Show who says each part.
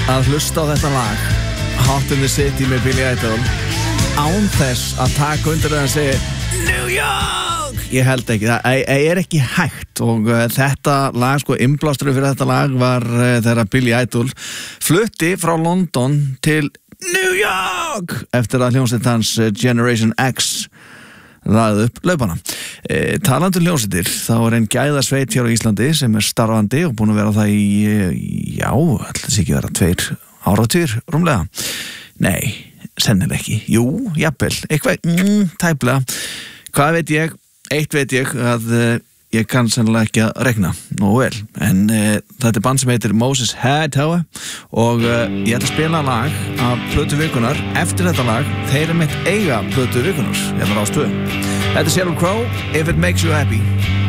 Speaker 1: að hlusta á þetta lag Hot in the City með Billy Idol án þess að taka undir það að segja New York. Ég held ekki, það er ekki hægt og þetta lag, sko, innblásturinn fyrir þetta lag var þegar Billy Idol flutti frá London til New York eftir að hljómsveit hans Generation X laðið upp laupana. Talandi um hljómsveitir, þá er einn gæðasveit hér á Íslandi sem er starfandi og búin að vera það í, ætli sé ekki vera 2 áratugir rúmlega. Nei, sennilega ekki. Jú, jafnvel, eitthvað, tæplega. Hvað veit ég? Eitt veit ég að ég kann sennilega ekki að regna nógu vel, en þetta er band sem heitir Moses Hightower og ég ætla að spila lag af plötu vikunar eftir þetta lag. Þeir eru mitt eiga plötu vikunar hérna á Stöð. Þetta er Sheryl Crow, If It Makes You Happy.